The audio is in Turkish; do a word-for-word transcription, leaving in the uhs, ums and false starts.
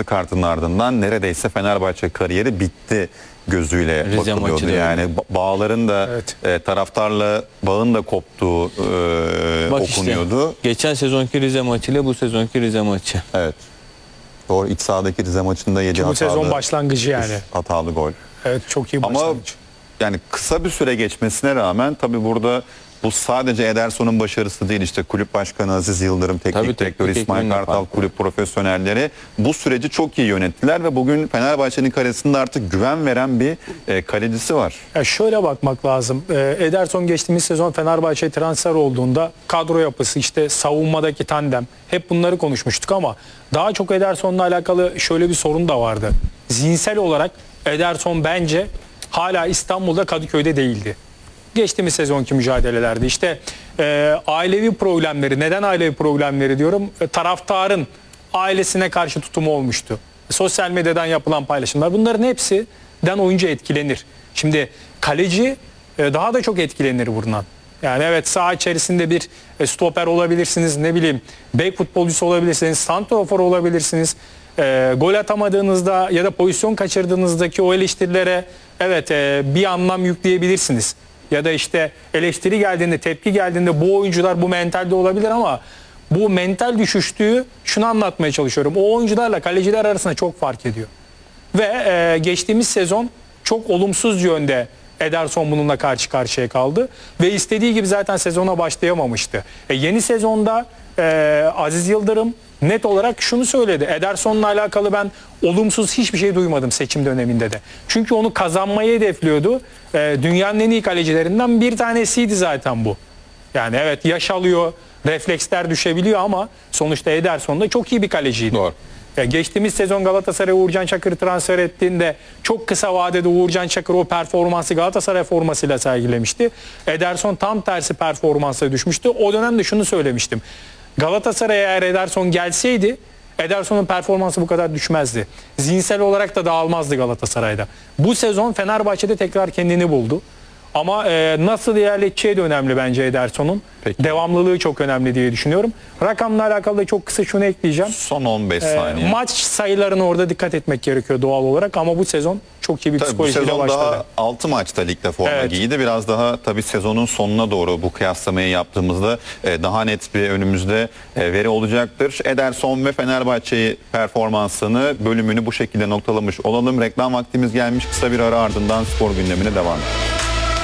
kırmızı kartının ardından neredeyse Fenerbahçe kariyeri bitti gözüyle Rize bakılıyordu. Yani ba- bağların da Evet. e, taraftarla bağın da koptuğu e, Bak okunuyordu. işte, geçen sezonki Rize maçıyla bu sezonki Rize maçı. Evet. Doğru, iç sahadaki Rize maçında yedi Bu hatalı, sezon başlangıcı yani. hatalı gol. Evet, çok iyi Ama başlangıç. yani kısa bir süre geçmesine rağmen tabii burada bu sadece Ederson'un başarısı değil, işte kulüp başkanı Aziz Yıldırım, teknik Tabii, direktör teknik İsmail ekibinin de Kartal, farkı. kulüp profesyonelleri bu süreci çok iyi yönettiler ve bugün Fenerbahçe'nin kalesinde artık güven veren bir e, kalecisi var. Ya şöyle bakmak lazım. Ee, Ederson geçtiğimiz sezon Fenerbahçe transfer olduğunda kadro yapısı, işte savunmadaki tandem, hep bunları konuşmuştuk ama daha çok Ederson'la alakalı şöyle bir sorun da vardı. Zihinsel olarak Ederson bence hala İstanbul'da, Kadıköy'de değildi. Geçtiğimiz sezonki mücadelelerde işte e, ailevi problemleri, neden ailevi problemleri diyorum, E, taraftarın ailesine karşı tutumu olmuştu. Sosyal medyadan yapılan paylaşımlar, bunların hepsinden oyuncu etkilenir. Şimdi kaleci e, daha da çok etkilenir bundan. Yani evet, saha içerisinde bir e, stoper olabilirsiniz, ne bileyim bek futbolcusu olabilirsiniz, santrafor olabilirsiniz. E, gol atamadığınızda ya da pozisyon kaçırdığınızdaki o eleştirilere evet e, bir anlam yükleyebilirsiniz. Ya da işte eleştiri geldiğinde, tepki geldiğinde bu oyuncular bu mentalde olabilir ama bu mental düşüştüğü, şunu anlatmaya çalışıyorum. O oyuncularla kaleciler arasında çok fark ediyor. Ve e, geçtiğimiz sezon çok olumsuz yönde Ederson bununla karşı karşıya kaldı. Ve istediği gibi zaten sezona başlayamamıştı. E, yeni sezonda e, Aziz Yıldırım net olarak şunu söyledi. Ederson'la alakalı ben olumsuz hiçbir şey duymadım seçim döneminde de. Çünkü onu kazanmayı hedefliyordu. E, dünyanın en iyi kalecilerinden bir tanesiydi zaten bu. Yani evet, yaş alıyor, refleksler düşebiliyor ama sonuçta Ederson da çok iyi bir kaleciydi. Doğru. Ya geçtiğimiz sezon Galatasaray Uğurcan Çakır'ı transfer ettiğinde çok kısa vadede Uğurcan Çakır o performansı Galatasaray formasıyla sergilemişti. Ederson tam tersi performansa düşmüştü. O dönemde şunu söylemiştim. Galatasaray'a eğer Ederson gelseydi Ederson'un performansı bu kadar düşmezdi. Zihinsel olarak da dağılmazdı Galatasaray'da. Bu sezon Fenerbahçe'de tekrar kendini buldu. Ama e, nasıl ilerleteceği de önemli bence Ederson'un. Peki. Devamlılığı çok önemli diye düşünüyorum. Rakamla alakalı da çok kısa şunu ekleyeceğim. Son on beş E, saniye. maç sayılarına orada dikkat etmek gerekiyor doğal olarak ama bu sezon çok iyi bir Tabii bu psikolojiyle sezon başladı. daha altı maçta ligde forma Evet. giydi. Biraz daha tabii sezonun sonuna doğru bu kıyaslamayı yaptığımızda e, daha net bir önümüzde e, veri olacaktır. Ederson ve Fenerbahçe performansını, bölümünü bu şekilde noktalamış olalım. Reklam vaktimiz gelmiş. Kısa bir ara ardından spor gündemine devam edelim.